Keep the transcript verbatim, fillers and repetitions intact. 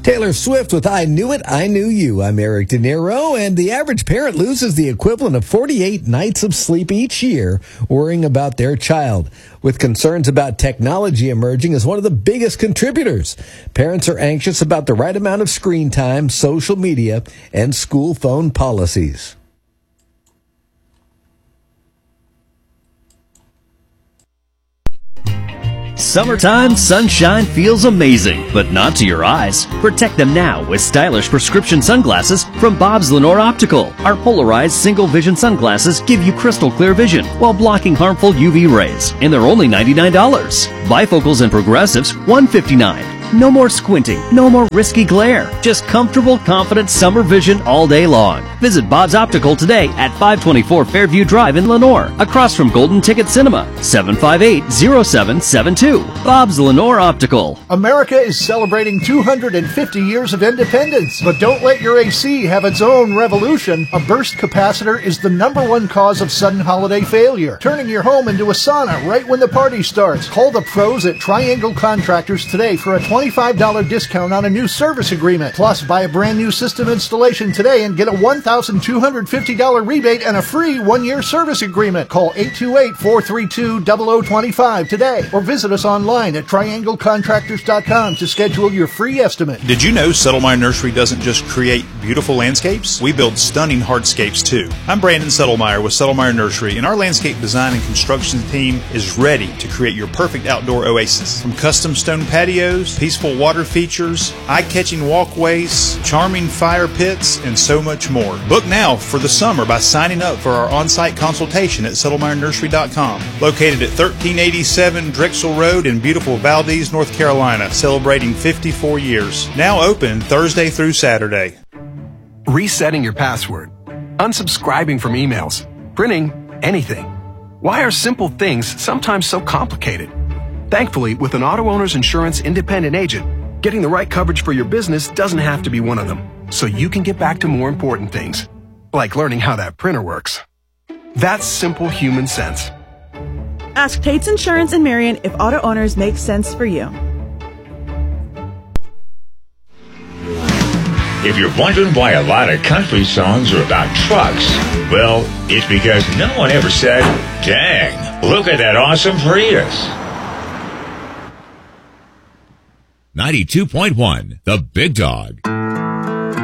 Taylor Swift with I Knew It, I Knew You. I'm Eric De Niro, and the average parent loses the equivalent of forty-eight nights of sleep each year worrying about their child, with concerns about technology emerging as one of the biggest contributors. Parents are anxious about the right amount of screen time, social media, and school phone policies. Summertime sunshine feels amazing, but not to your eyes. Protect them now with stylish prescription sunglasses from Bob's Lenore Optical. Our polarized single vision sunglasses give you crystal clear vision while blocking harmful U V rays, and they're only ninety-nine dollars. Bifocals and progressives, one hundred fifty-nine dollars. No more squinting, no more risky glare. Just comfortable, confident summer vision all day long. Visit Bob's Optical today at five twenty-four Fairview Drive in Lenore, across from Golden Ticket Cinema, seven five eight, zero seven seven two. Bob's Lenore Optical. America is celebrating two hundred fifty years of independence, but don't let your A C have its own revolution. A burst capacitor is the number one cause of sudden holiday failure, turning your home into a sauna right when the party starts. Call the pros at Triangle Contractors today for a twenty-five dollars discount on a new service agreement. Plus, buy a brand new system installation today and get a one thousand two hundred fifty dollars rebate and a free one-year service agreement. Call eight two eight, four three two, zero zero two five today or visit us online at triangle contractors dot com to schedule your free estimate. Did you know Settlemyre Nursery doesn't just create beautiful landscapes? We build stunning hardscapes too. I'm Brandon Settlemyre with Settlemyre Nursery, and our landscape design and construction team is ready to create your perfect outdoor oasis. From custom stone patios, peaceful water features, eye-catching walkways, charming fire pits, and so much more. Book now for the summer by signing up for our on-site consultation at settlemyre nursery dot com. Located at thirteen eighty-seven Drexel Road in beautiful Valdez, North Carolina, celebrating fifty-four years. Now open Thursday through Saturday. Resetting your password, unsubscribing from emails, printing anything. Why are simple things sometimes so complicated? Thankfully, with an Auto Owners Insurance independent agent, getting the right coverage for your business doesn't have to be one of them, so you can get back to more important things, like learning how that printer works. That's simple human sense. Ask Tate's Insurance in Marion if auto owners make sense for you. If you're wondering why a lot of country songs are about trucks, well, it's because no one ever said, dang, look at that awesome Prius. ninety-two point one, The Big Dog.